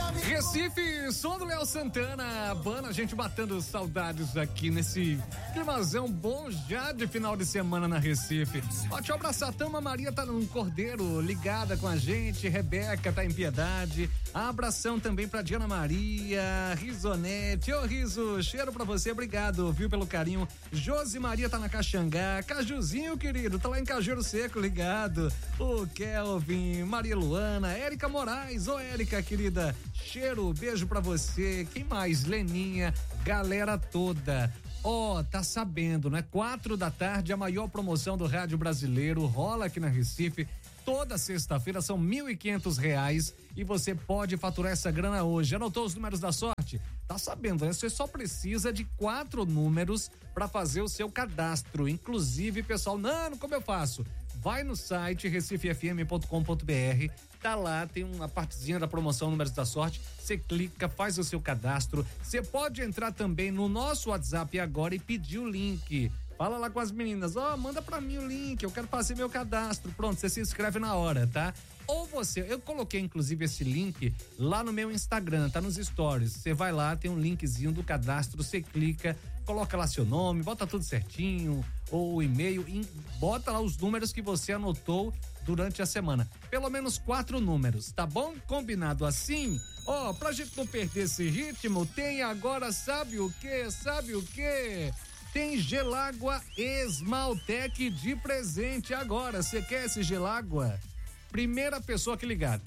Recife, som do Léo Santana, Habana, a gente batendo saudades aqui nesse climazão bom já de final de semana na Recife. Ó, te abraçar, Tama Maria tá no Cordeiro, ligada com a gente, Rebeca tá em Piedade, abração também pra Diana Maria, Risonete, ô Riso, cheiro pra você, obrigado, viu, pelo carinho. Josi Maria tá na Caxangá, Cajuzinho, querido, tá lá em Cajueiro Seco, ligado. O Kelvin, Maria Luana, Érica Moraes, ô Érica, querida, cheiro, beijo pra você. Quem mais? Leninha, galera toda. Ó, tá sabendo, né? 4 da tarde, a maior promoção do rádio brasileiro rola aqui na Recife. Toda sexta-feira são R$1.500 e você pode faturar essa grana hoje. Anotou os números da sorte? Tá sabendo, né? Você só precisa de 4 números para fazer o seu cadastro. Inclusive, pessoal, Nano, como eu faço? Vai no site recifefm.com.br, tá lá, tem uma partezinha da promoção Números da Sorte, você clica, faz o seu cadastro, você pode entrar também no nosso WhatsApp agora e pedir o link. Fala lá com as meninas, manda pra mim o link, eu quero fazer meu cadastro. Pronto, você se inscreve na hora, tá? Ou eu coloquei inclusive esse link lá no meu Instagram, tá nos stories. Você vai lá, tem um linkzinho do cadastro, você clica, coloca lá seu nome, bota tudo certinho, ou o e-mail, e bota lá os números que você anotou durante a semana. Pelo menos 4 números, tá bom? Combinado assim? Pra gente não perder esse ritmo, tem agora, sabe o quê? Tem Gelágua Esmaltec de presente agora. Você quer esse Gelágua? Primeira pessoa que ligar,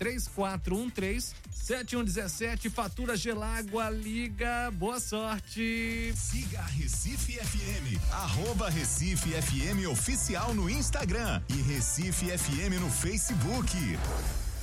3413-7117, fatura Gelágua, liga, boa sorte. Siga a Recife FM, @Recife FM Oficial no Instagram e Recife FM no Facebook.